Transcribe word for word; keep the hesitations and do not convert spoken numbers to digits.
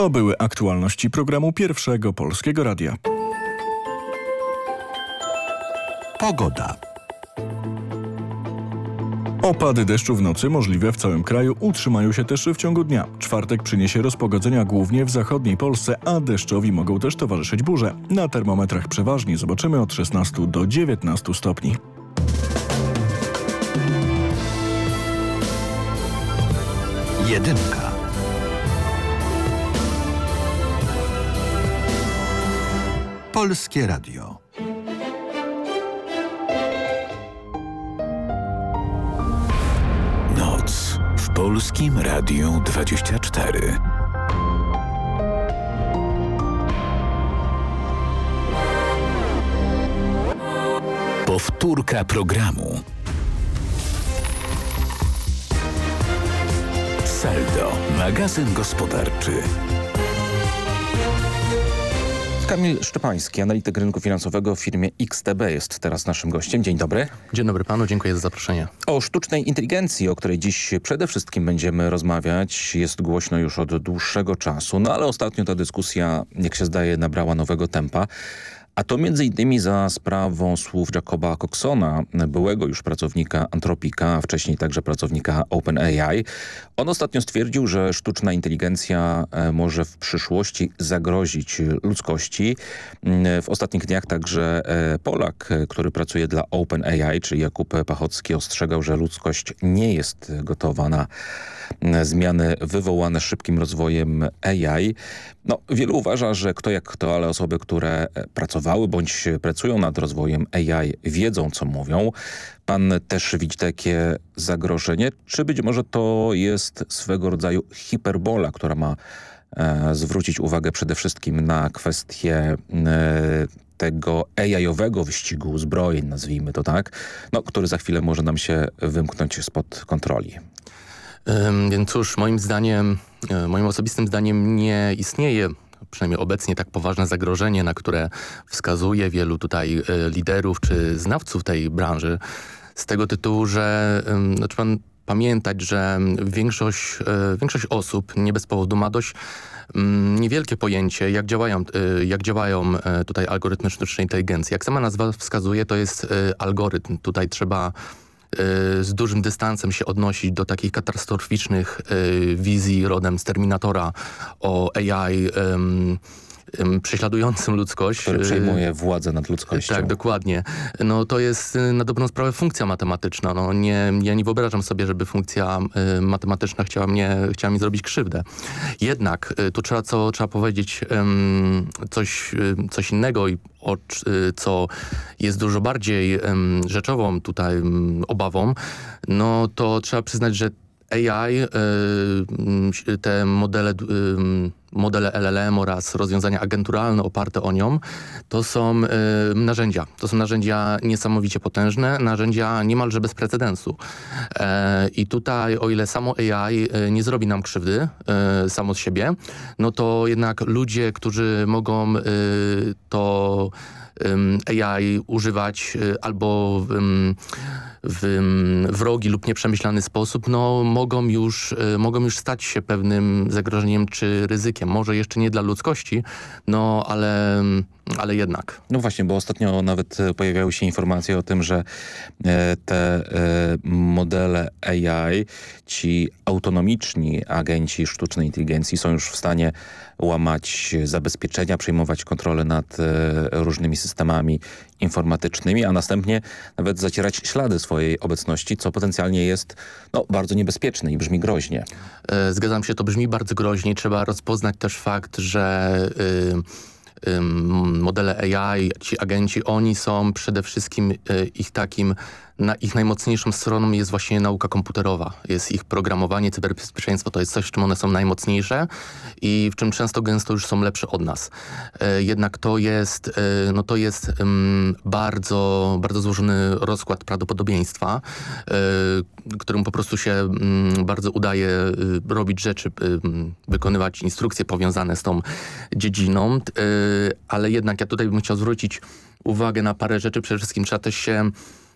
To były aktualności programu Pierwszego Polskiego Radia. Pogoda. Opady deszczu w nocy możliwe w całym kraju, utrzymają się też w ciągu dnia. Czwartek przyniesie rozpogodzenia głównie w zachodniej Polsce, a deszczowi mogą też towarzyszyć burze. Na termometrach przeważnie zobaczymy od szesnastu do dziewiętnastu stopni. Jedynka. Polskie Radio. Noc w Polskim Radiu dwadzieścia cztery. Powtórka programu. Saldo, magazyn gospodarczy. Kamil Szczepański, analityk rynku finansowego w firmie X T B, jest teraz naszym gościem. Dzień dobry. Dzień dobry panu, dziękuję za zaproszenie. O sztucznej inteligencji, o której dziś przede wszystkim będziemy rozmawiać, jest głośno już od dłuższego czasu, no ale ostatnio ta dyskusja, jak się zdaje, nabrała nowego tempa. A to między innymi za sprawą słów Jacoba Coxona, byłego już pracownika Anthropica, a wcześniej także pracownika OpenAI. On ostatnio stwierdził, że sztuczna inteligencja może w przyszłości zagrozić ludzkości. W ostatnich dniach także Polak, który pracuje dla OpenAI, czyli Jakub Pachocki, ostrzegał, że ludzkość nie jest gotowa na zmiany wywołane szybkim rozwojem A I. No, wielu uważa, że kto jak kto, ale osoby, które pracowały bądź pracują nad rozwojem A I, wiedzą, co mówią. Pan też widzi takie zagrożenie? Czy być może to jest swego rodzaju hiperbola, która ma e, zwrócić uwagę przede wszystkim na kwestię e, tego A I-owego wyścigu uzbrojeń, nazwijmy to tak, no, który za chwilę może nam się wymknąć spod kontroli? Więc cóż, moim zdaniem, moim osobistym zdaniem nie istnieje, przynajmniej obecnie, tak poważne zagrożenie, na które wskazuje wielu tutaj liderów czy znawców tej branży, z tego tytułu, że no, trzeba pamiętać, że większość, większość osób nie bez powodu ma dość niewielkie pojęcie, jak działają, jak działają tutaj algorytmy sztucznej inteligencji. Jak sama nazwa wskazuje, to jest algorytm. Tutaj trzeba z dużym dystansem się odnosić do takich katastroficznych y, wizji rodem z Terminatora o A I y, y, prześladującym ludzkość. Który przejmuje władzę nad ludzkością. Tak, dokładnie. No to jest na dobrą sprawę funkcja matematyczna. No, nie, ja nie wyobrażam sobie, żeby funkcja y, matematyczna chciała, mnie, chciała mi zrobić krzywdę. Jednak y, tu trzeba, co, trzeba powiedzieć y, coś, y, coś innego i o, co jest dużo bardziej um, rzeczową tutaj um, obawą, no to trzeba przyznać, że A I, y, te modele, y, modele L L M oraz rozwiązania agenturalne oparte o nią, to są y, narzędzia. To są narzędzia niesamowicie potężne, narzędzia niemalże bez precedensu. E, I tutaj, o ile samo A I y, nie zrobi nam krzywdy y, samo z siebie, no to jednak ludzie, którzy mogą y, to A I używać albo w, w wrogi lub nieprzemyślany sposób, no mogą już, mogą już stać się pewnym zagrożeniem czy ryzykiem. Może jeszcze nie dla ludzkości, no ale, ale jednak. No właśnie, bo ostatnio nawet pojawiały się informacje o tym, że te modele A I, ci autonomiczni agenci sztucznej inteligencji są już w stanie łamać zabezpieczenia, przejmować kontrolę nad różnymi systemami informatycznymi, a następnie nawet zacierać ślady swojej obecności, co potencjalnie jest no, bardzo niebezpieczne i brzmi groźnie. Zgadzam się, to brzmi bardzo groźnie. Trzeba rozpoznać też fakt, że y, y, modele A I, ci agenci, oni są przede wszystkim y, ich takim Na ich najmocniejszą stroną jest właśnie nauka komputerowa. Jest ich programowanie, cyberbezpieczeństwo. To jest coś, w czym one są najmocniejsze i w czym często gęsto już są lepsze od nas. E, jednak to jest, e, no to jest um, bardzo, bardzo złożony rozkład prawdopodobieństwa, e, którym po prostu się um, bardzo udaje e, robić rzeczy, e, wykonywać instrukcje powiązane z tą dziedziną. E, ale jednak ja tutaj bym chciał zwrócić uwagę na parę rzeczy. Przede wszystkim trzeba też się